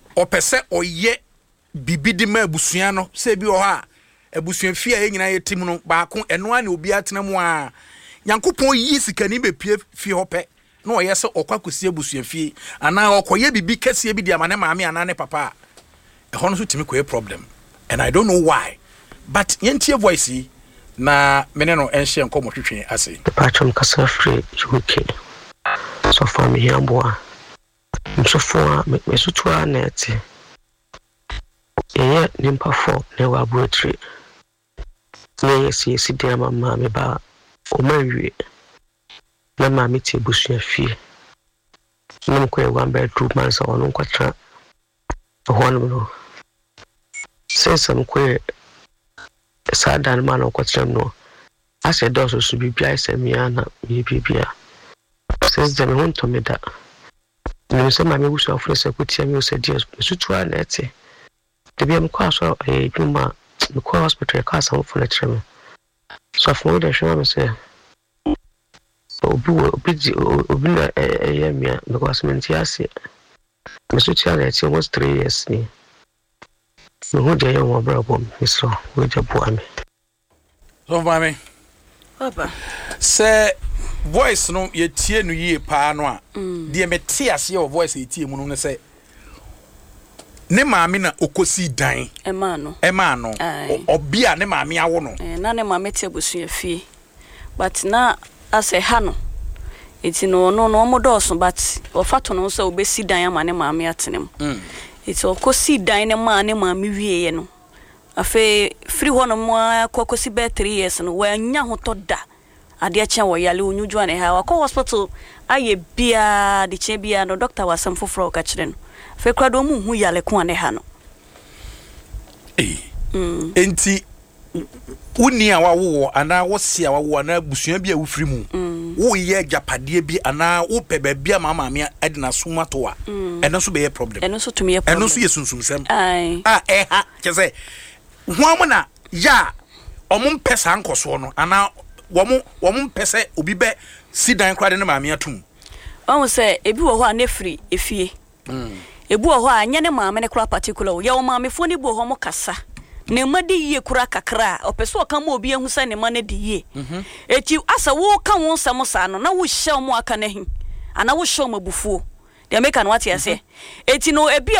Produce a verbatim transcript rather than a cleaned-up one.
opese oye bibi di ma abusua no se bi o ha abusua fie a nyina ye tim no ba ko eno a ne obi atena mu a Yankopon yi sikani be pie fie hope na oye se okwakosi abusua fie ana okoye bibi kase bi di amane maame ana ne papa e hono so timi koye problem and I don't know why but yentie voice na mene no enhye nkomo hwehwe ase patron kasa free U K so for me amboa so for me so to anet yeah nimpa for ne wa laboratory ne si si dia mama me ba o mawie na mama ti busua fie nem ko e one bedroom man so no kwatra hono no since am ko sadan man o kwatra no ase doso so bibia isemia na bibia since dem won to me da no se mama busua ofre se kutia mi o se dia so to anete de bi am kwa so e dwuma me kwa hospital ka sam for lecture so for the show me say obi obi obi na eh mia because me ntiase me so tia na almost three years ni so ho dey one brabo me so we just bo ame so mama papa say voice no ye tie no yie pa no a de me tie ase your voice ye tie mu no say ne maame na okosi dan ema no ema no obi a ne maame awo no eh na ne maame tie busua fie but na ase ha no eti no no no modoso but ofato no so obesi dan ama ne maame atenem mm eti okosi dan ne ma ne maame wieye no afa free ho no mo akokosi be three years no wa nya ho to da ade achen wo yale onwudwa ne ha wa hospital aye bia de che bia no doctor wasam foforo ka kire no fe krado mu hu yale ko ne ha no eh mm enti uni a wawo ana wosi a wawo ana busua bi a wofiri mu wo ye japade bi ana wo pe ba bia mama me adina suma to a eno so be ye problem eno so tumi ye problem eno so ye sunsumsem ai ah eh ha kese ho amuna ya omum pesa nkoso no ana womu womu pese obi be sidan krade ne maame atum o se ebi wo ho a nefri efie mm ebi wo ho a nya ne maame ne kra particular wo ye wo maame fo ne bo ho mo kasa ne madi ye kura kakra opeso ka mo obi ehu sa ne ma ne di ye mhm eti asa wo ka won sam sa no na wo hye mo aka na hi ana wo hye mo bufuo de make an what you say eti no ebi